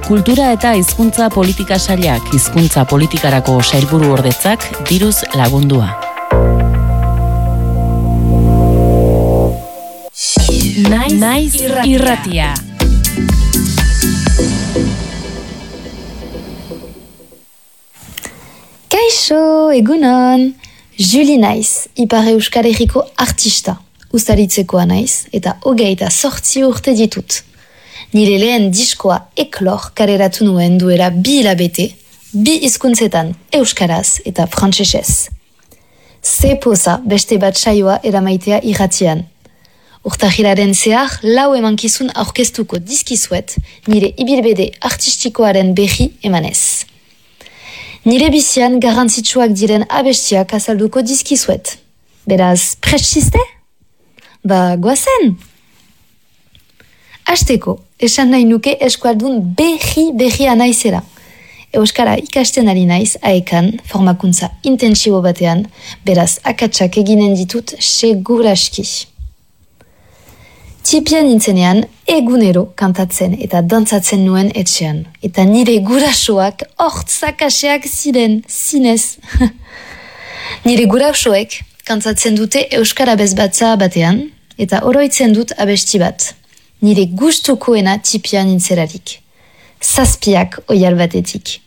Kultura eta hizkuntza politika sailak hizkuntza politikarako sailburu ordetzak diruz lagundua. Naiz irratia. Kaixo, egunon! Julie naiz, Ipar Euskal Herriko artista. Ustaritzekoa naiz, eta 28 urte ditut. Nire lehen diskoa Eklor kareratu nuen duela 2 hilabete, 2 hizkuntzetan, euskaraz eta frantsesez. Ze poza beste bat saioa eramaitea irratian. Urtahilaren zehar, 4 emankizun aurkeztuko dizkizuet, nire ibilbide artistikoaren berri emanez. Nire bizian garrantzitsuak diren abestiak azalduko dizkizuet. Beraz, prest? Ba, goazen! Hasteko, esan nahi nuke eskualdun berri naizela. Euskara ikasten ari naiz aekan, formakuntza intentsibo batean, beraz akatsak eginen ditut seguraski. Tipia nintzenean egunero kantatzen eta dantzatzen nuen etxean. Eta nire gurasoak hortzakaseak ziren, zinez. Nire gurasoek kantatzen dute euskara bezbatza batean, eta oroitzen dut abesti bat. Nire gustukoena tipia nintzerarik. 7 oial batetik.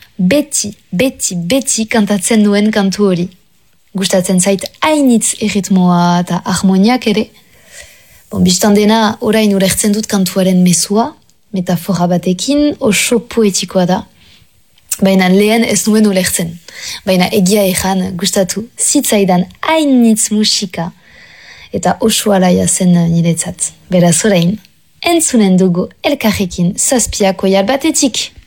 Beti kantatzen nuen kantu hori. Gustatzen zait hainitz erritmoa eta harmoniak ere. Bistan dena, orain ulertzen dut kantuaren mezua, metafora batekin, oso poetikoa da. Baina lehen ez nuen ulertzen. Baina egia ejan gustatu zitzaidan hainitz musika eta oso alaia zen niretzat. Beraz orain, entzunen dugu elkarrekin 7 oial batetik.